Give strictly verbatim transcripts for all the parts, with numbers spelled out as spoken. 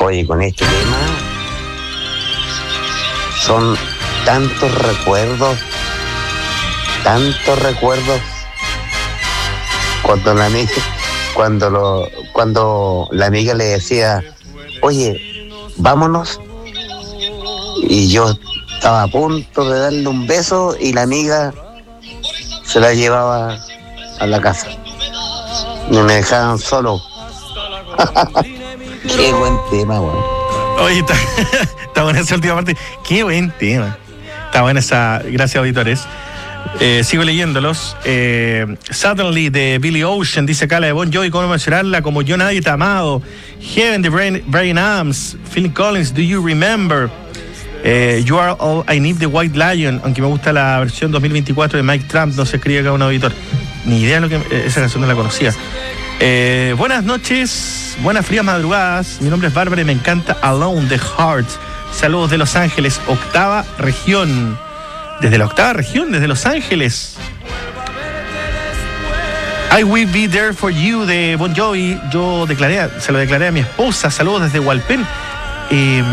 Oye, con este tema son tantos recuerdos, tantos recuerdos. Cuando la amiga, cuando lo, cuando la amiga le decía, oye, vámonos, y yo estaba a punto de darle un beso y la amiga se la llevaba a la casa. Y me dejaban solo. Qué buen tema, weón. Oye, está, está buena esa última parte. Qué buen tema. Está buena esa. Gracias, auditores. Eh, sigo leyéndolos. Eh, Suddenly de Billy Ocean, dice acá la de Bon Jovi, cómo mencionarla, como Yo Nadie Te Ha Amado. Heaven de Brian, Brian Adams. Phil Collins, Do You Remember? Eh, you Are All I Need de White Lion, aunque me gusta la versión dos mil veinticuatro de Mike Trump, no se escribe acá un auditor. Ni idea de lo que eh, esa canción no la conocía. Eh, buenas noches, buenas frías madrugadas. Mi nombre es Bárbara y me encanta Alone the Heart. Saludos de Los Ángeles, octava región. Desde la octava región, desde Los Ángeles. I Will Be There For You de Bon Jovi. Yo declaré, se lo declaré a mi esposa. Saludos desde Hualpén. Eh,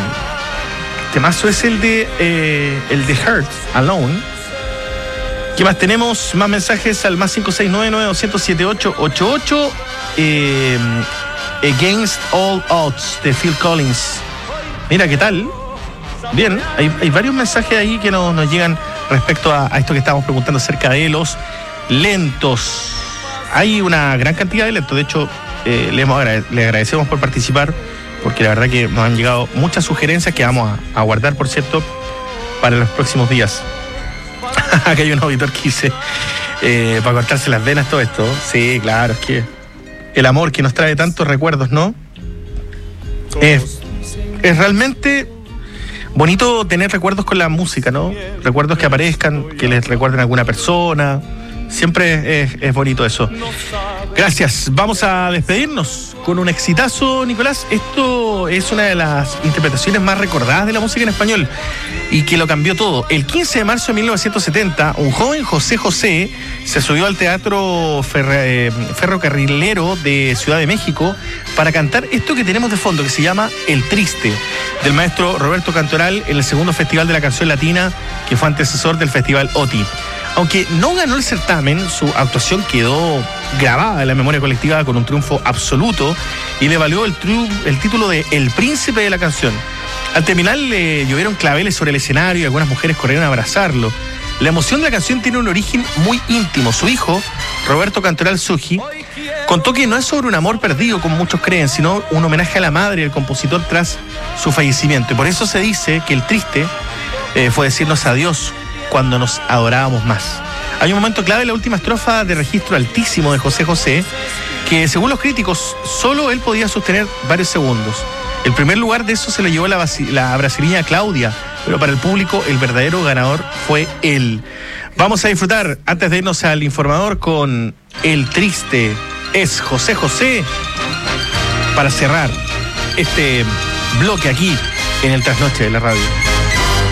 temazo es el de eh, el de Heart, Alone. ¿Qué más tenemos? Más mensajes al más cinco seis nueve nueve dos cero siete ocho ocho ocho. Eh, Against All Odds de Phil Collins. Mira, ¿qué tal? Bien, hay, hay varios mensajes ahí que nos, nos llegan respecto a, a esto que estábamos preguntando acerca de los lentos. Hay una gran cantidad de lentos. De hecho, eh, le, hemos agrade- le agradecemos por participar, porque la verdad que nos han llegado muchas sugerencias que vamos a, a guardar, por cierto, para los próximos días. Acá hay un auditor que dice, eh, para cortarse las venas todo esto. Sí, claro, es que el amor que nos trae tantos recuerdos, ¿no? Es, es realmente bonito tener recuerdos con la música, ¿no? Recuerdos que aparezcan, que les recuerden a alguna persona. Siempre es, es bonito eso. Gracias. Vamos a despedirnos con un exitazo, Nicolás. Esto es una de las interpretaciones más recordadas de la música en español y que lo cambió todo. El quince de marzo de mil novecientos setenta, un joven José José se subió al Teatro Ferre, Ferrocarrilero de Ciudad de México para cantar esto que tenemos de fondo, que se llama El Triste, del maestro Roberto Cantoral, en el segundo Festival de la Canción Latina, que fue antecesor del Festival O T I. Aunque no ganó el certamen, su actuación quedó grabada en la memoria colectiva con un triunfo absoluto y le valió el, triu- el título de El Príncipe de la Canción. Al terminar le llovieron claveles sobre el escenario y algunas mujeres corrieron a abrazarlo. La emoción de la canción tiene un origen muy íntimo. Su hijo, Roberto Cantoral Suji, contó que no es sobre un amor perdido, como muchos creen, sino un homenaje a la madre del compositor tras su fallecimiento. Y por eso se dice que El Triste eh, fue decirnos adiós cuando nos adorábamos más. Hay un momento clave en la última estrofa de registro altísimo de José José, que según los críticos, solo él podía sostener varios segundos. El primer lugar de eso se lo llevó la, basi- la brasileña Claudia, pero para el público el verdadero ganador fue él. Vamos a disfrutar, antes de irnos al informador, con El Triste es José José, para cerrar este bloque aquí en el Trasnoche de la Radio.